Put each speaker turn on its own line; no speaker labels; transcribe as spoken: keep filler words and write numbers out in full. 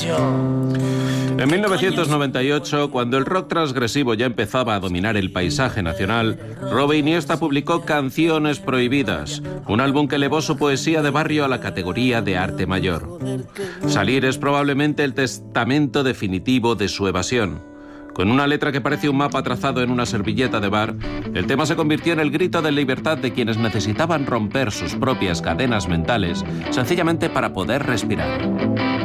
En mil novecientos noventa y ocho, cuando el rock transgresivo ya empezaba a dominar el paisaje nacional, Robe Iniesta publicó Canciones Prohibidas, un álbum que elevó su poesía de barrio a la categoría de arte mayor. Salir es probablemente el testamento definitivo de su evasión. Con una letra que parece un mapa trazado en una servilleta de bar, el tema se convirtió en el grito de libertad de quienes necesitaban romper sus propias cadenas mentales, sencillamente para poder respirar.